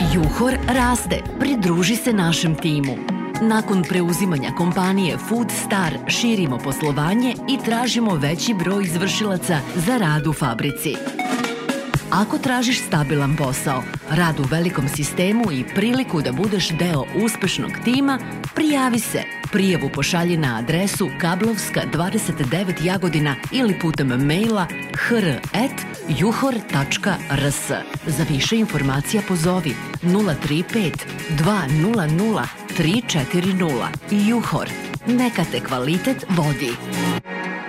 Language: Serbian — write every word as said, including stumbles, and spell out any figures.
Juhor raste, pridruži se našem timu. Nakon preuzimanja kompanije Food Star širimo poslovanje i tražimo veći broj izvršilaca za rad u fabrici. Ako tražiš stabilan posao, rad u velikom sistemu i priliku da budeš deo uspešnog tima, prijavi se. Prijavu pošalji na adresu Kablovska dvadeset devet Jagodina ili putem maila h r at juhor tačka r s. Za više informacija pozovi nula tri pet dva nula nula tri četiri nula. Juhor. Neka te kvalitet vodi.